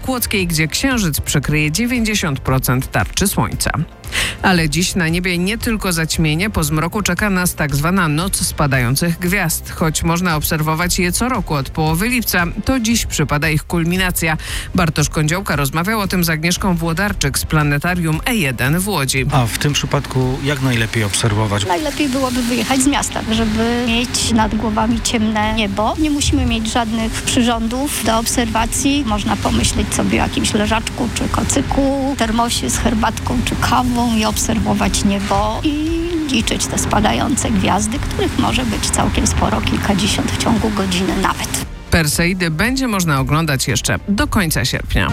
Płockiej, gdzie księżyc przykryje 90% tarczy słońca. Ale dziś na niebie nie tylko zaćmienie, po zmroku czeka nas tak zwana noc spadających gwiazd. Choć można obserwować je co roku od połowy lipca, to dziś przypada ich kulminacja. Bartosz Kądziołka rozmawiał o tym z Agnieszką Włodarczyk z Planetarium E1 w Łodzi. A w tym przypadku jak najlepiej obserwować? Najlepiej byłoby wyjechać z miasta, żeby mieć nad głowami ciemne niebo. Nie musimy mieć żadnych przyrządów do obserwacji. Można pomyśleć sobie o jakimś leżaczku czy kocyku, termosie z herbatką czy kawą i obserwować niebo i liczyć te spadające gwiazdy, których może być całkiem sporo, kilkadziesiąt w ciągu godziny nawet. Perseidy będzie można oglądać jeszcze do końca sierpnia.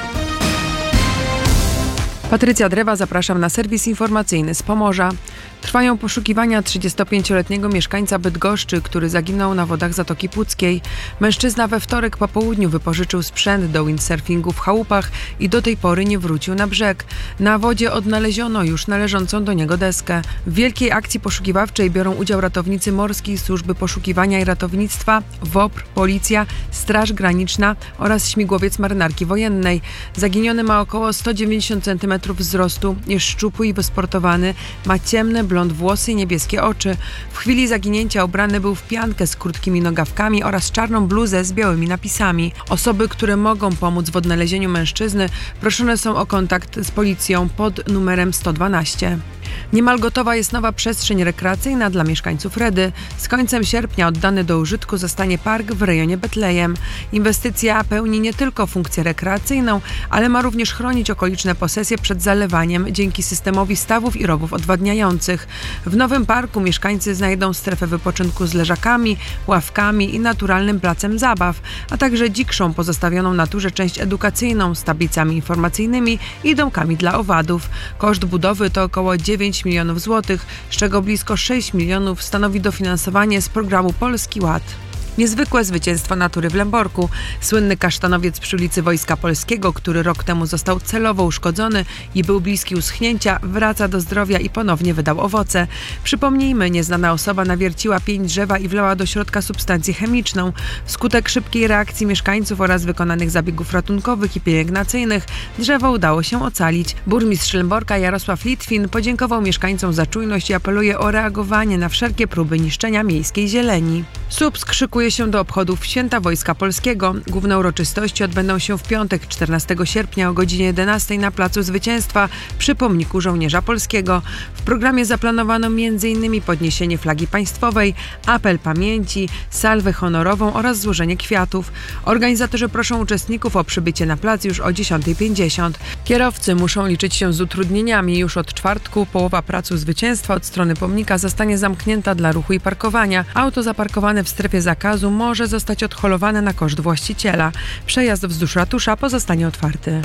Patrycja Drewa, zapraszam na serwis informacyjny z Pomorza. Trwają poszukiwania 35-letniego mieszkańca Bydgoszczy, który zaginął na wodach Zatoki Puckiej. Mężczyzna we wtorek po południu wypożyczył sprzęt do windsurfingu w chałupach i do tej pory nie wrócił na brzeg. Na wodzie odnaleziono już należącą do niego deskę. W wielkiej akcji poszukiwawczej biorą udział ratownicy Morskiej Służby Poszukiwania i Ratownictwa, WOPR, Policja, Straż Graniczna oraz śmigłowiec Marynarki Wojennej. Zaginiony ma około 190 cm wzrostu, jest szczupły i wysportowany, ma ciemne, blond włosy i niebieskie oczy. W chwili zaginięcia ubrany był w piankę z krótkimi nogawkami oraz czarną bluzę z białymi napisami. Osoby, które mogą pomóc w odnalezieniu mężczyzny, proszone są o kontakt z policją pod numerem 112. Niemal gotowa jest nowa przestrzeń rekreacyjna dla mieszkańców Redy. Z końcem sierpnia oddany do użytku zostanie park w rejonie Betlejem. Inwestycja pełni nie tylko funkcję rekreacyjną, ale ma również chronić okoliczne posesje przed zalewaniem dzięki systemowi stawów i rowów odwadniających. W nowym parku mieszkańcy znajdą strefę wypoczynku z leżakami, ławkami i naturalnym placem zabaw, a także dzikszą pozostawioną naturze część edukacyjną z tablicami informacyjnymi i domkami dla owadów. Koszt budowy to około 9 milionów złotych, z czego blisko 6 milionów stanowi dofinansowanie z programu Polski Ład. Niezwykłe zwycięstwo natury w Lęborku. Słynny kasztanowiec przy ulicy Wojska Polskiego, który rok temu został celowo uszkodzony i był bliski uschnięcia, wraca do zdrowia i ponownie wydał owoce. Przypomnijmy, nieznana osoba nawierciła pień drzewa i wlała do środka substancję chemiczną. Wskutek szybkiej reakcji mieszkańców oraz wykonanych zabiegów ratunkowych i pielęgnacyjnych drzewo udało się ocalić. Burmistrz Lęborka Jarosław Litwin podziękował mieszkańcom za czujność i apeluje o reagowanie na wszelkie próby niszczenia miejskiej zieleni. Słupsk szykuje się do obchodów Święta Wojska Polskiego. Główne uroczystości odbędą się w piątek 14 sierpnia o godzinie 11 na Placu Zwycięstwa przy pomniku żołnierza polskiego. W programie zaplanowano m.in. podniesienie flagi państwowej, apel pamięci, salwę honorową oraz złożenie kwiatów. Organizatorzy proszą uczestników o przybycie na plac już o 10:50. Kierowcy muszą liczyć się z utrudnieniami. Już od czwartku połowa Placu Zwycięstwa od strony pomnika zostanie zamknięta dla ruchu i parkowania. Auto zaparkowane w strefie zakazu może zostać odholowane na koszt właściciela. Przejazd wzdłuż ratusza pozostanie otwarty.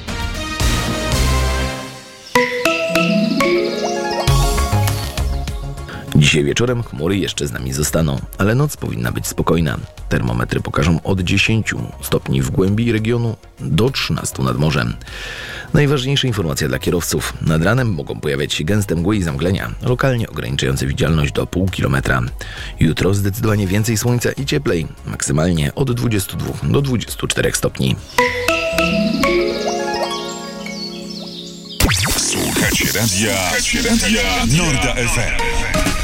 Dzisiaj wieczorem chmury jeszcze z nami zostaną, ale noc powinna być spokojna. Termometry pokażą od 10 stopni w głębi regionu do 13 nad morzem. Najważniejsza informacja dla kierowców. Nad ranem mogą pojawiać się gęste mgły i zamglenia, lokalnie ograniczające widzialność do pół kilometra. Jutro zdecydowanie więcej słońca i cieplej, maksymalnie od 22 do 24 stopni. Słuchajcie radia Norda FM.